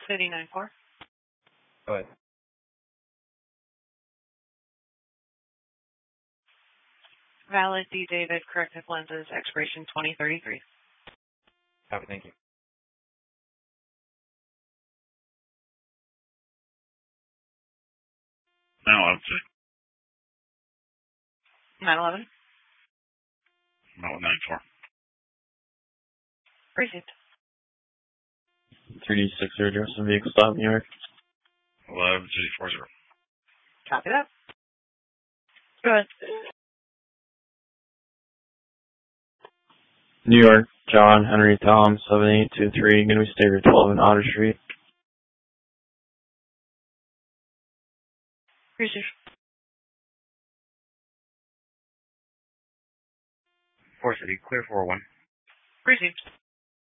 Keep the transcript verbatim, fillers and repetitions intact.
City nine four. Go ahead. Valid D. David, corrective lenses, expiration twenty thirty-three. Copy, thank you. nine eleven, sir. nine eleven. No, nine four. Received. three D six zero address and vehicle stop, New York. eleven three four zero. Copy that. Go ahead. New York, John Henry Tom, seven eight two three, going to be Stager twelve in Otter Street. Received. four City, clear four one. Received.